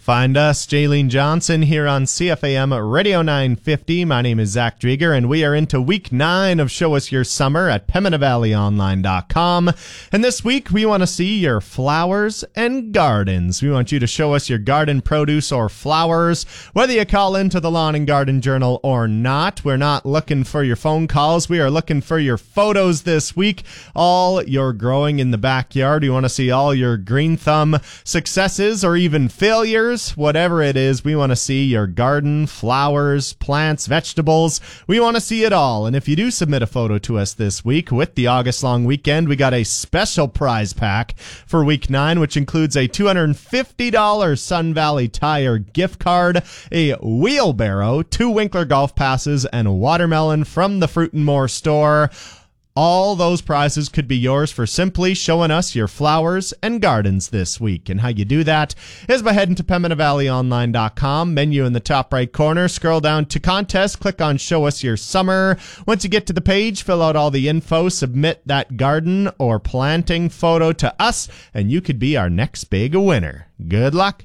Find us, Jaylene Johnson, here on CFAM Radio 950. My name is Zach Drieger, and we are into week 9 of Show Us Your Summer at PemminavalleyOnline.com. And this week, we want to see your flowers and gardens. We want you to show us your garden produce or flowers, whether you call into the Lawn and Garden Journal or not. We're not looking for your phone calls. We are looking for your photos this week. All you're growing in the backyard. We want to see all your green thumb successes or even failures. Whatever it is, we want to see your garden, flowers, plants, vegetables. We want to see it all. And if you do submit a photo to us this week with the August long weekend, we got a special prize pack for week 9, which includes a $250 Sun Valley Tire gift card, a wheelbarrow, 2 Winkler golf passes, and a watermelon from the Fruit and More store. All those prizes could be yours for simply showing us your flowers and gardens this week. And how you do that is by heading to PemminavalleyOnline.com, menu in the top right corner, scroll down to contest, click on Show Us Your Summer. Once you get to the page, fill out all the info, submit that garden or planting photo to us, and you could be our next big winner. Good luck.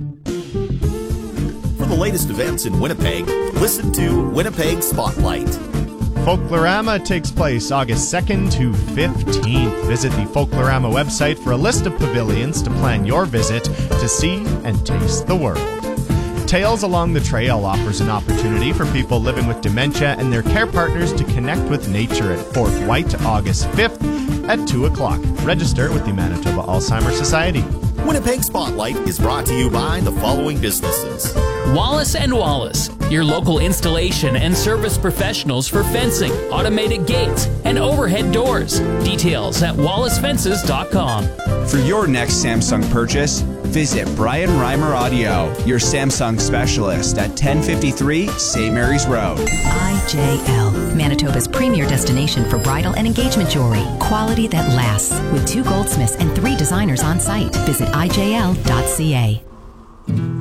For the latest events in Winnipeg, listen to Winnipeg Spotlight. Folklorama takes place August 2nd to 15th. Visit the Folklorama website for a list of pavilions to plan your visit to see and taste the world. Tales Along the Trail offers an opportunity for people living with dementia and their care partners to connect with nature at Fort White August 5th at 2 o'clock. Register with the Manitoba Alzheimer's Society. Winnipeg Spotlight is brought to you by the following businesses. Wallace & Wallace, your local installation and service professionals for fencing, automated gates, and overhead doors. Details at wallacefences.com. For your next Samsung purchase, visit Brian Reimer Audio, your Samsung specialist at 1053 St. Mary's Road. IJL, Manitoba's premier destination for bridal and engagement jewelry. Quality that lasts. With 2 goldsmiths and 3 designers on site. Visit IJL.ca.